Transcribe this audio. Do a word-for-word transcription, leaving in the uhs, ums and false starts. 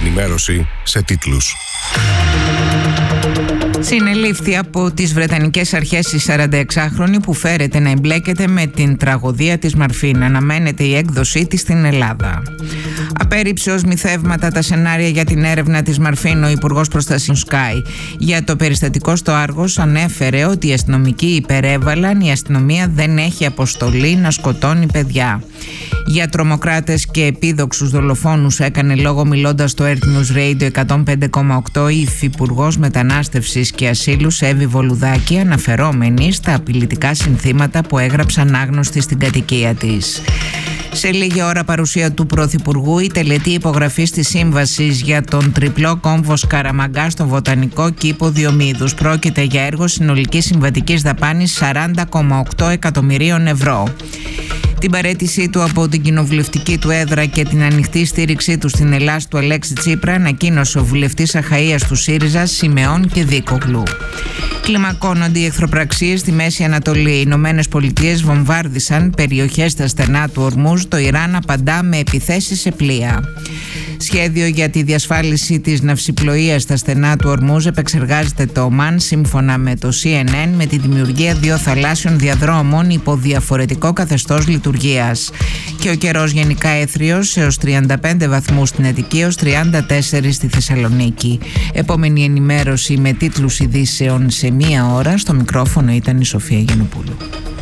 ενημέρωση σε τίτλους. Συνελήφθη από τις Βρετανικές αρχές η σαρανταεξάχρονη που φέρεται να εμπλέκεται με την τραγωδία της Μαρφίν. Αναμένεται η έκδοσή της στην Ελλάδα. Απέρριψε ως μυθεύματα τα σενάρια για την έρευνα της Μαρφίν ο Υπουργός Προστασίας Sky. Για το περιστατικό στο Άργος ανέφερε ότι οι αστυνομικοί υπερέβαλαν, η αστυνομία δεν έχει αποστολή να σκοτώνει παιδιά. Για τρομοκράτες και επίδοξους δολοφόνους έκανε λόγο μιλώντας στο Earth News Radio εκατόν πέντε κόμμα οκτώ η Υφυπουργός Μετανάστευσης και Ασύλου Εύη Βολουδάκη, αναφερόμενη στα απειλητικά συνθήματα που έγραψαν άγνωστοι στην κατοικία της. Σε λίγη ώρα παρουσία του Πρωθυπουργού η τελετή υπογραφής της σύμβασης για τον τριπλό κόμβο Σκαραμαγκά στον Βοτανικό Κήπο Διομήδους. Πρόκειται για έργο συνολικής συμβατικής δαπάνης σαράντα κόμμα οκτώ εκατομμυρίων ευρώ. Την παραίτησή του από την κοινοβουλευτική του έδρα και την ανοιχτή στήριξή του στην Ελλάς του Αλέξη Τσίπρα ανακοίνωσε ο βουλευτής Αχαΐας του ΣΥΡΙΖΑ Σιμεών Κεδίκογλου. Κλιμακώνονται οι εχθροπραξίες στη Μέση Ανατολή. Οι Ηνωμένες Πολιτείες βομβάρδισαν περιοχές στα στενά του Ορμούζ, το Ιράν απαντά με επιθέσεις σε πλοία. Σχέδιο για τη διασφάλιση της ναυσιπλοείας στα στενά του Ορμούζ επεξεργάζεται το Ομάν σύμφωνα με το σι εν εν με τη δημιουργία δύο θαλάσσιων διαδρόμων υπό διαφορετικό καθεστώς λειτουργίας. Και ο καιρός γενικά έθριος έως τριάντα πέντε βαθμούς στην Αττική έως τριάντα τέσσερα στη Θεσσαλονίκη. Επόμενη ενημέρωση με τίτλους ειδήσεων σε μία ώρα. Στο μικρόφωνο ήταν η Σοφία Γενοπούλου.